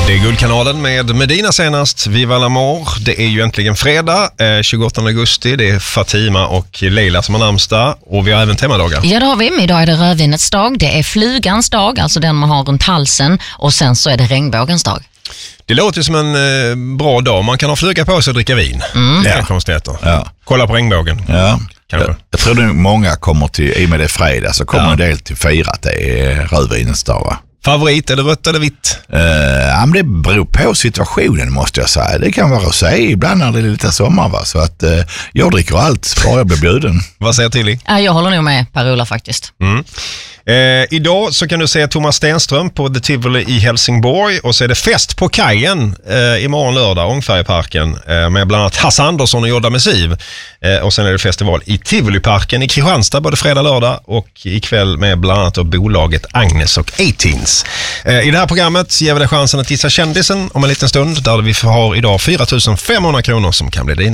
Det är Guldkanalen med Medina senast, Viva l'Amour. Det är ju äntligen fredag, 28 augusti. Det är Fatima och Leila som har namnsdag. Och vi har även temadagar. Ja, det har vi. Idag är det rödvinets dag. Det är flugans dag, alltså den man har runt halsen. Och sen så är det regnbågens dag. Det låter som en bra dag. Man kan ha fluga på sig och dricka vin. Det är konstigheter. Ja. Kolla på regnbågen. Ja. Kanske. Jag tror att många kommer till, i och med det fredag så kommer en del till fira att det är rödvinets dag, va? Favorit, är det rött eller vitt? Men det beror på situationen, måste jag säga. Det kan vara rosé, ibland när det är lite sommar, va? Så att jag dricker allt, bara jag blir bjuden. Vad säger Tilly? Jag håller nog med Per-Ola faktiskt. Idag så kan du se Thomas Stenström på The Tivoli i Helsingborg, och så är det fest på kajen imorgon lördag, Ångfärjeparken, med bland annat Hasse Andersson och Jodda Messiv. Och sen är det festival i Tivoliparken i Kristianstad både fredag och lördag, och ikväll med bland annat bolaget Agnes och A-Teens. I det här programmet ger vi dig chansen att gissa kändisen om en liten stund, där vi har idag 4 500 kronor som kan bli dina.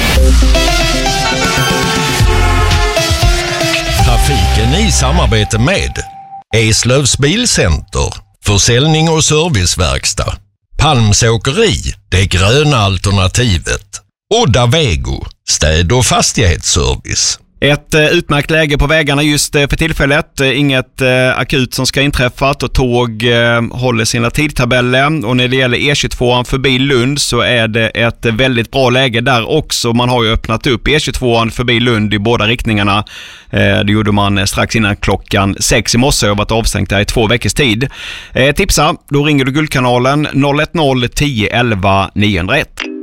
Trafiken i samarbete med Eslövs Bilcenter, försäljning och serviceverkstad, Palmsåkeri, det gröna alternativet, Odda Vego, städ- och fastighetsservice. Ett utmärkt läge på vägarna just för tillfället. Inget akut som ska inträffa, och tåg håller sina tidtabeller. Och när det gäller E22 förbi Lund så är det ett väldigt bra läge där också. Man har ju öppnat upp E22 förbi Lund i båda riktningarna. Det gjorde man strax innan klockan 6 i morse och varit avstängt där i 2 veckors tid. Tipsa, då ringer du Guldkanalen 010 11 901.